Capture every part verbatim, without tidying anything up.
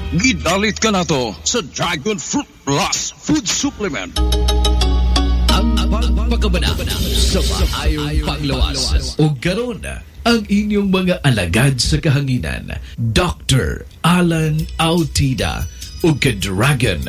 Gidalit ka na to sa Dragon Fruit Plus Food Supplement. Ang pagpagabana sa maayong panglawas. O garon ang inyong mga alagad sa kahanginan, Doctor Alan Autida o ka-Dragon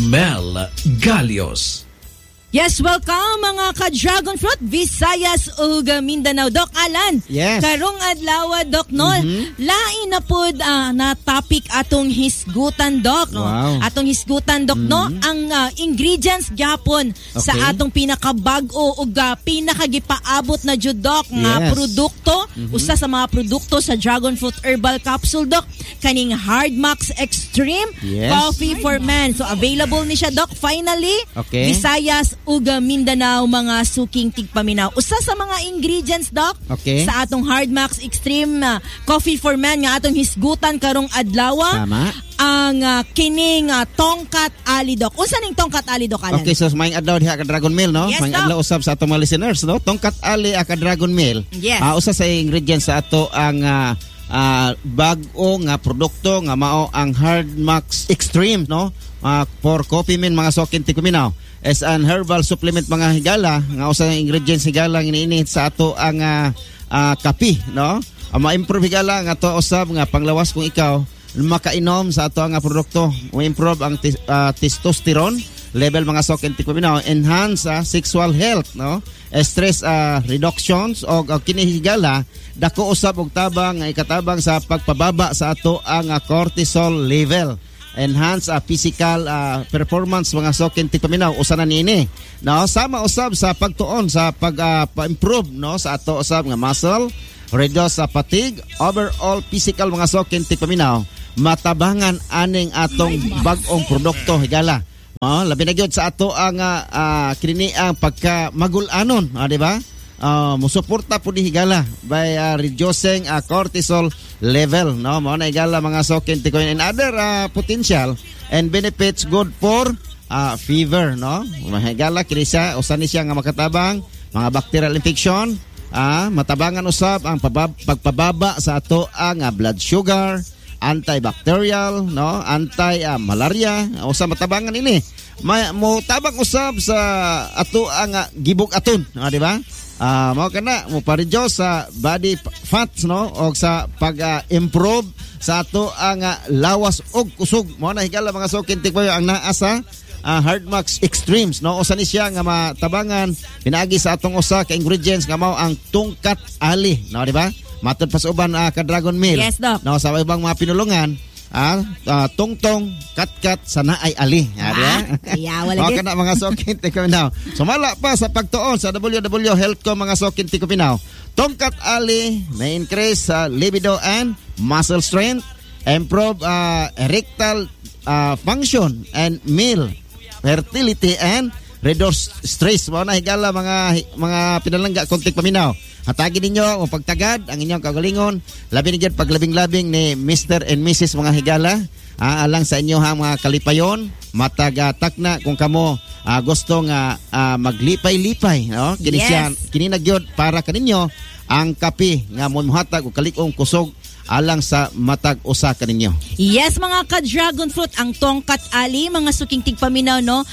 Mel Galios. Yes, welcome mga ka-Dragon Fruit, Visayas ug Mindanao. Doc Alan, yes. Karong adlaw, Doc Nol, mm-hmm. lain na pod uh, na topic atong hisgutan, Doc. Wow. Atong hisgutan, Doc, mm-hmm. no? Ang uh, ingredients gyapon okay. sa atong pinakabag-o ug uh, pinakagipaabot na jud, Doc, nga yes. produkto. Mm-hmm. Usa sa mga produkto sa Dragon Fruit Herbal Capsule, Doc, kaning Hard Max Extreme yes. Coffee for Men. So available ni siya, Doc, finally. Okay. Visayas uga Mindanao, mga suking tigpaminaw. Usa sa mga ingredients, Doc, okay. sa atong Hard Max Extreme uh, Coffee for Men nga atong hisgutan karong adlaw. Tama. Ang uh, kining uh, tongkat ali, Doc. Unsa ning tongkat ali, Doc Alan? Okay, so maayong adlaw diha ka Dragon Meal, no? Yes, maayong adlaw usab sa atong mga listeners, no? Tongkat ali ka Dragon Meal. Yes. Uh, usa sa ingredients sa ato ang uh, uh, bag-o nga produkto nga mao ang Hard Max Extreme, no? Uh, for coffee men mga sokin tikuminaw. As an herbal supplement mga higala, nga usa nga ingredients higala nga iniinit sa ato ang uh, uh, kapi, no? Uh, ma-improve higala nga to usab nga panglawas kung ikaw makainom sa ato nga produkto. Ma-improve ang tis, uh, testosterone level mga sokin tikuminaw, enhance uh, sexual health, no? Stress uh, reductions o uh, kini higala dako usab og tabang nga ikatabang sa pagpababa sa ato ang uh, cortisol level. Enhance uh, physical uh, performance mga sokin tigpaminaw usa na niini, no? Sama usab sa pagtuon sa pag uh, pa-improve, no, sa ato usab nga muscle, reduce sa fatigue, overall physical mga sokin tigpaminaw, matabangan aning atong bag-ong produkto higala. Oh, labi na gyud sa ato ang uh, uh, kini ang pagka magul-anon, ah, di ba? Uh, musuporta po ni higala by uh, reducing uh, cortisol level, no? Mao na higala mga sokin tikoy and other uh, potential and benefits good for uh, fever, no? Higala kini siya usa ni siya nga makatabang mga bacterial infection, ah, uh, matabangan usab ang pabab- pagpababa sa ato ang uh, blood sugar, antibacterial, no? Anti uh, malaria, usa matabangan ini. May mo tabang usab sa ato ang uh, gibog aton, ah, di ba? Ah, uh, mao kana mo pa-reduce sa body fats, no, o sa pag-improve uh, sa ato ang uh, lawas og kusog. Mao na higala mga sokin tikbayo ang naa sa uh, Hard Max Extremes, no? Usa ni siya nga matabangan pinaagi sa atong usa ka ingredients nga mao ang tungkat ali, no, di ba? Matod pa sa uban uh, ka Dragon Meal. Yes, Doc. No, sa ibang mga pinulungan, ah, uh, tungtong katkat sana ay ali. Ah, yeah, wala gid. Kana mga sokin tikuminaw. Sumala pa sa pagtuon sa w w w dot health ko mga sokin tikuminaw. Tungkat ali may increase sa uh, libido and muscle strength, improve uh, erectile uh, function and male fertility and reduce stress. Mao na higala mga mga pinalangga kontik paminaw. Hatagi ninyo o pagtagad ang inyong kagalingon, labi ni gyud paglabing-labing ni Mister and Missus mga higala, ah, alang sa inyo ha mga kalipayon, matagatak na kung kamo ah, gusto nga ah, maglipay-lipay, no? Kini siya, yes. kini na gyud para kaninyo ang kape nga mohatag og kalig-ong kusog alang sa matag usa kaninyo. Yes, mga ka-Dragon Fruit, ang tongkat ali, mga suking tigpaminaw, no?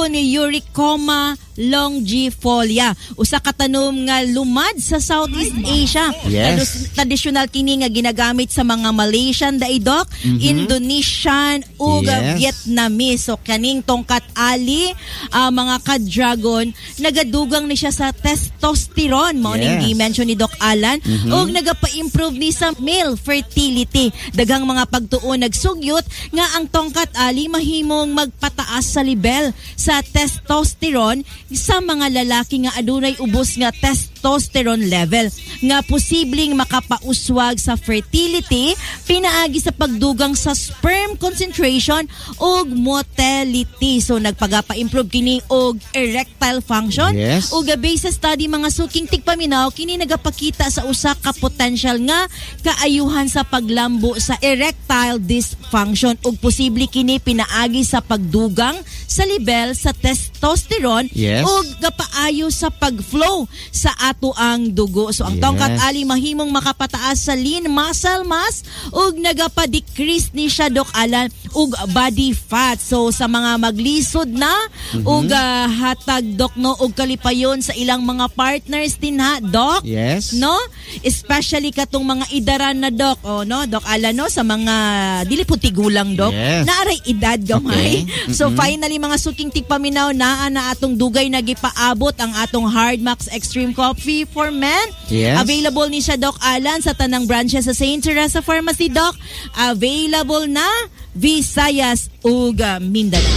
Coniuricoma longifolia. Usa ka tanom nga lumad sa Southeast Asia. Yes. Traditional kini nga ginagamit sa mga Malaysian daidok, mm-hmm. Indonesian ug yes. Vietnamese. So kaning tongkat ali, uh, mga ka-Dragon, nagadugang ni siya sa testosterone, mo yes. ning gi-mention ni Doc Alan, mm-hmm. ug nagapa-improve ni sa male fertility. Daghang mga pagtuon nagsugyot nga ang tongkat ali mahimong magpataas sa level sa testosterone sa mga lalaki nga adunay ubos nga testosterone level nga posibleng makapauswag sa fertility pinaagi sa pagdugang sa sperm concentration ug motility. So nagpagapa-improve kini og erectile function yes. ug base sa study mga suking tigpaminaw kini nagapakita sa usa ka potential nga kaayuhan sa paglambo sa erectile dysfunction ug posible kini pinaagi sa pagdugang sa level sa testosterone yes. Yes. ug gapaayo sa pag-flow sa ato ang dugo. So ang Yes. tongkat ali mahimong makapataas sa lean muscle mass ug nagapa-decrease ni siya Doc Alan ug body fat. So sa mga maglisod na Mhm. ug ah, hatag Doc no ug kalipayon sa ilang mga partners din ha Doc. Yes. No? Especially katong mga idaran na Doc. Oh no, Doc Alan no sa mga dili po tigulang Doc. Yes. Naaray edad gamay. Okay. So Mhm. finally mga suking tigpaminaw naa na atong dugay na gipaabot ang atong Hard Max Extreme Coffee for Men. Yes. Available ni siya Doc Alan sa tanang branches sa Saint Teresa Pharmacy Doc. Available na Visayas ug ah, Mindanao.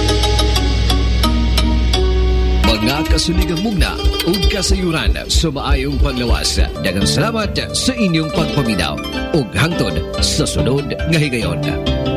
Mga kasuligang mugna ug kasayuran sa maayong paglawas. Daghang salamat sa inyong pagpaminaw ug hangtod sa sunod nga higayon.